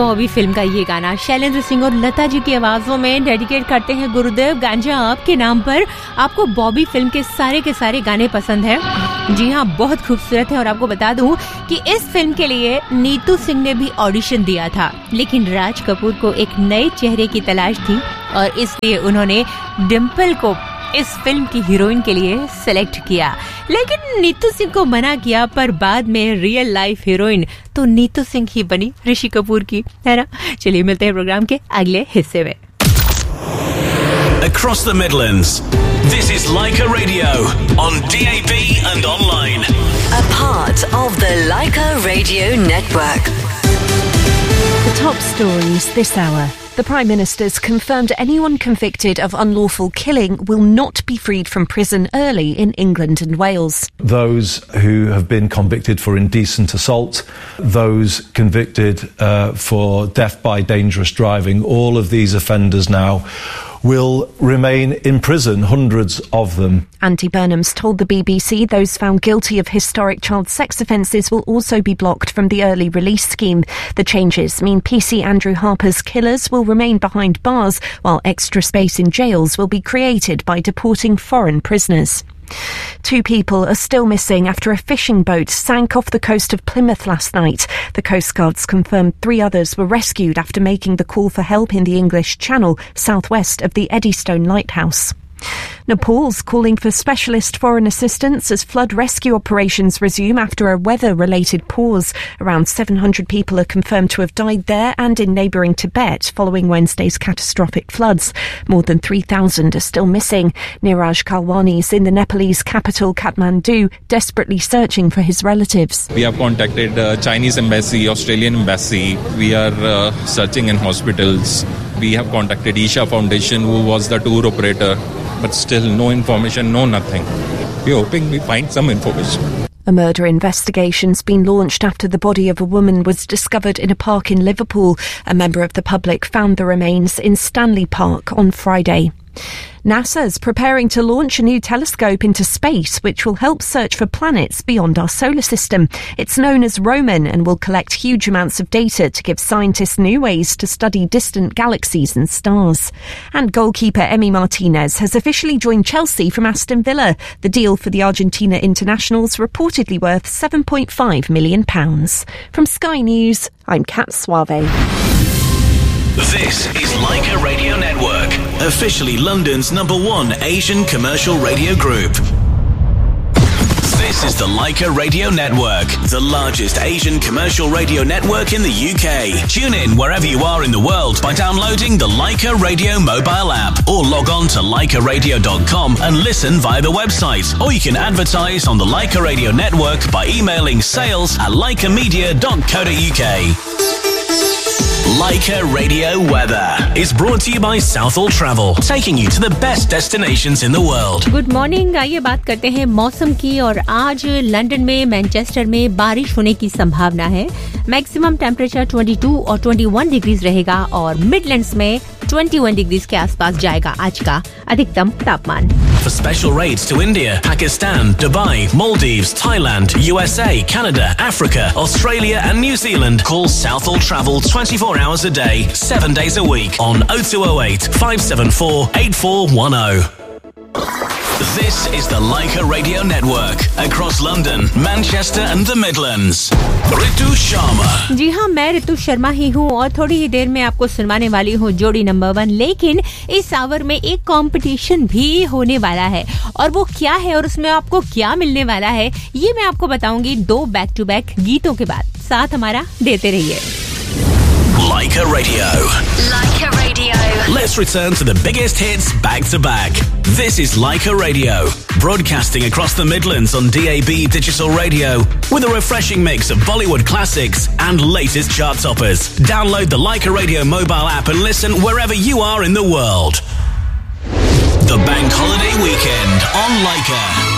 Bobby film का ये गाना शैलेंद्र सिंह और लता जी की आवाजों में डेडिकेट करते हैं गुरुदेव गांजा आपके नाम पर। आपको बॉबी फिल्म के सारे गाने पसंद है? जी हाँ, बहुत खूबसूरत है। और आपको बता दूं कि इस फिल्म के लिए नीतू सिंह ने भी ऑडिशन दिया था, लेकिन राज कपूर को एक नए चेहरे की तलाश थी और इसलिए उन्होंने डिम्पल को इस फिल्म की हीरोइन के लिए सिलेक्ट किया। लेकिन नीतू सिंह को मना किया, पर बाद में रियल लाइफ हीरोइन तो नीतू सिंह ही बनी ऋषि कपूर की, है ना। चलिए मिलते हैं प्रोग्राम के अगले हिस्से में। Across the Midlands, this is Leica Radio on DAB and online. A part of the Leica Radio Network. The top stories this hour. The Prime Minister's confirmed anyone convicted of unlawful killing will not be freed from prison early in England and Wales. Those who have been convicted for indecent assault, those convicted for death by dangerous driving, all of these offenders now will remain in prison, hundreds of them. Andy Burnham's told the BBC those found guilty of historic child sex offences will also be blocked from the early release scheme. The changes mean PC Andrew Harper's killers will remain behind bars, while extra space in jails will be created by deporting foreign prisoners. 2 people are still missing after a fishing boat sank off the coast of Plymouth last night. The Coast Guards confirmed 3 others were rescued after making the call for help in the English Channel, southwest of the Eddystone Lighthouse. Nepal's calling for specialist foreign assistance as flood rescue operations resume after a weather-related pause. Around 700 people are confirmed to have died there and in neighbouring Tibet following Wednesday's catastrophic floods. More than 3,000 are still missing. Niraj Kalwani is in the Nepalese capital Kathmandu, desperately searching for his relatives. We have contacted Chinese embassy, Australian embassy. We are searching in hospitals. We have contacted Isha Foundation, who was the tour operator. But still no information, no nothing. We're hoping we find some information. A murder investigation's been launched after the body of a woman was discovered in a park in Liverpool. A member of the public found the remains in Stanley Park on Friday. NASA's preparing to launch a new telescope into space which will help search for planets beyond our solar system. It's known as Roman and will collect huge amounts of data to give scientists new ways to study distant galaxies and stars. And goalkeeper Emi Martinez has officially joined Chelsea from Aston Villa. The deal for the Argentina international's reportedly worth £7.5 million. From Sky News, I'm Kat Suave. This is Leica Radio Network, officially London's #1 Asian commercial radio group. This is the Leica Radio Network, the largest Asian commercial radio network in the UK. Tune in wherever you are in the world by downloading the Leica Radio mobile app or log on to leicaradio.com and listen via the website. Or you can advertise on the Leica Radio Network by emailing sales@leicamedia.co.uk. Leica Radio Weather is brought to you by Southall Travel, taking you to the best destinations in the world. Good morning. आइए बात करते हैं मौसम की। और आज London में, Manchester में बारिश होने की संभावना है। मैक्सिमम टेम्परेचर 22 और 21 डिग्रीज रहेगा और मिडलैंड्स में 21 डिग्रीज के आसपास जाएगा आज का अधिकतम तापमान। For special rates to India, Pakistan, Dubai, Maldives, Thailand, USA, Canada, Africa, Australia and New Zealand, call Southall Travel 24 hours a day, 7 days a week on 0208 574 8410. This is the Leica Radio Network across London, Manchester and the Midlands. Ritu Sharma. जी हाँ, मैं ऋतु शर्मा ही हूँ और थोड़ी ही देर में आपको सुनवाने वाली हूँ जोड़ी नंबर 1। लेकिन इस आवर में एक कंपटीशन भी होने वाला है और वो क्या है और उसमें आपको क्या मिलने वाला है ये मैं आपको बताऊंगी 2 बैक टू बैक गीतों के बाद। साथ हमारा देते रहिए। Leica Radio. Leica Radio. Let's return to the biggest hits back to back. This is Leica Radio, broadcasting across the Midlands on DAB digital radio with a refreshing mix of Bollywood classics and latest chart toppers. Download the Leica Radio mobile app and listen wherever you are in the world. The Bank Holiday Weekend on Leica.